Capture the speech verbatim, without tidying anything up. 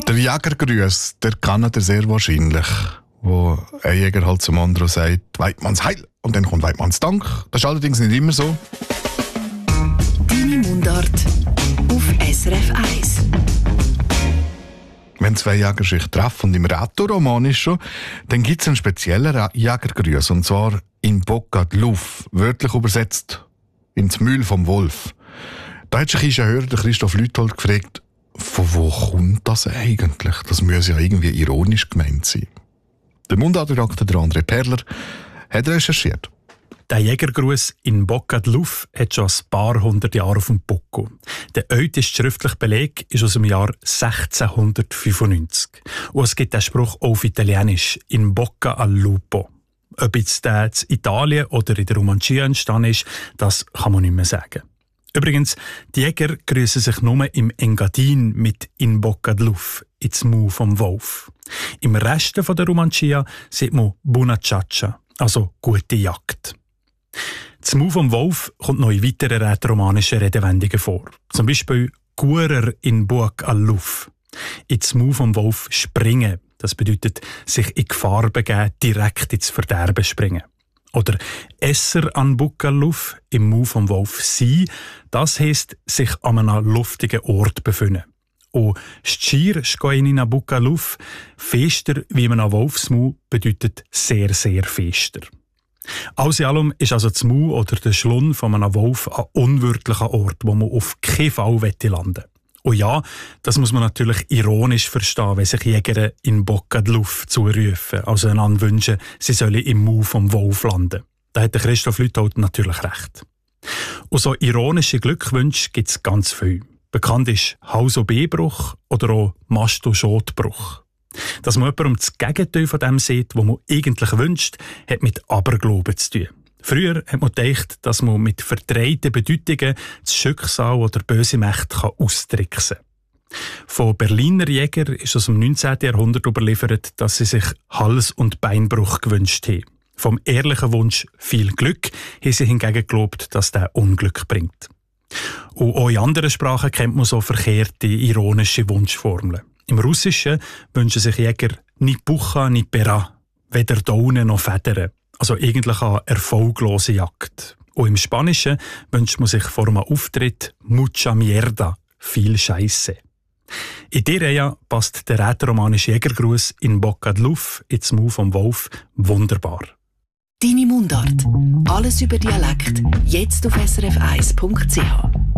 Der Jägergruß, der kann er sehr wahrscheinlich. Wo ein Jäger halt zum anderen sagt, Weidmanns Heil, und dann kommt Weidmanns Dank. Das ist allerdings nicht immer so. Deine Mundart auf S R F eins. Wenn zwei Jäger sich treffen, und im Rätoroman ist schon, dann gibt es einen speziellen Jägergruß, und zwar in Bocca di Luff, wörtlich übersetzt ins Mühl vom Wolf. Da hat sich unser Hörer, der Christoph Lüthold, gefragt, von wo kommt das eigentlich? Das muss ja irgendwie ironisch gemeint sein. Der Mundartredakteur, der André Perler, hat recherchiert. Der Jägergruß in Bocca di Luff hat schon ein paar hundert Jahre auf dem Buckel. Der älteste schriftliche Beleg ist aus dem Jahr sechzehnhundertfünfundneunzig. Und es gibt den Spruch auf Italienisch, in Bocca al Lupo. Ob jetzt der in Italien oder in der Romancia entstanden ist, das kann man nicht mehr sagen. Übrigens, die Jäger grüßen sich nur im Engadin mit «in Bocca di Luff», ins Maul vom Wolf. Im Rest von der Romancia sieht man «buona ciaccia», also «gute Jagd». Das Maul vom Wolf kommt noch in weiteren rätoromanischen Redewendungen vor. Zum Beispiel «guerer in Bocca al Luff», ins Maul vom Wolf springen. Das bedeutet, sich in Gefahr begeben, direkt ins Verderben springen. Oder «esser an Bocca al Luff», im Maul vom Wolf sein, das heisst, sich an einem luftigen Ort befinden. Und «scir scoin in Bocca al Luff», fester wie man an Wolfsmaul, bedeutet sehr, sehr fester. Alles in allem ist also das Maul oder der Schlund von einem Wolf ein unwirtlicher Ort, wo man auf keinen Fall landen will. Und ja, das muss man natürlich ironisch verstehen, wenn sich Jäger in Bocca di Luff zurufen, also einander wünschen, sie sollen im Maul vom Wolf landen. Da hat der Christoph Lüthold natürlich recht. Und so ironische Glückwünsche gibt es ganz viel. Bekannt ist Haus- und B-Bruch oder auch Mast- und Schotbruch. Dass man jemandem das Gegenteil von dem sieht, was man eigentlich wünscht, hat mit Aberglauben zu tun. Früher hat man gedacht, dass man mit verdrehten Bedeutungen das Schicksal oder böse Mächte austricksen kann. Von Berliner Jägern ist aus dem neunzehnten Jahrhundert überliefert, dass sie sich Hals- und Beinbruch gewünscht haben. Vom ehrlichen Wunsch viel Glück haben sie hingegen geglaubt, dass der Unglück bringt. Und auch in anderen Sprachen kennt man so verkehrte, ironische Wunschformeln. Im Russischen wünschen sich Jäger ni Pucha, ni Pera, weder Daunen noch Federn. Also eigentlich eine erfolglose Jagd. Und im Spanischen wünscht man sich vor einem Auftritt «mucha mierda», viel Scheisse. In dieser Reihe passt der rätoromanische Jägergruß in Bocca di Luff ins Maul vom Wolf wunderbar. Deine Mundart. Alles über Dialekt. Jetzt auf S R F eins Punkt C H.